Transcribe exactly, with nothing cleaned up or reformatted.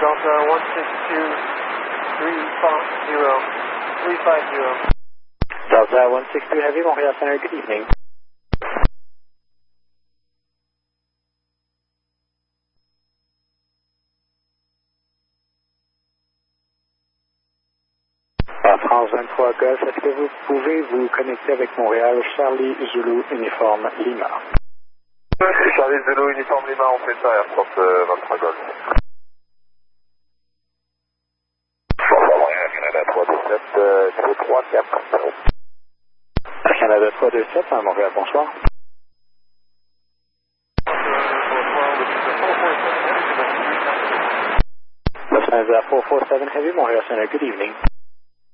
Delta one six two three five zero three five zero. Delta one six two Heavy, Montreal Center, good evening. À France vingt-trois Golf, est-ce que vous pouvez vous connecter avec Montréal, Charlie Zulu Uniforme Lima? Charlie Zulu Uniforme Lima, on fait ça, Air France euh, vingt-trois Golf. Canada trois deux sept, euh, deux trois quatre zéro. Canada trois deux sept, à Montréal, bonsoir. Lufthansa four four seven Heavy, Montreal Center, good evening.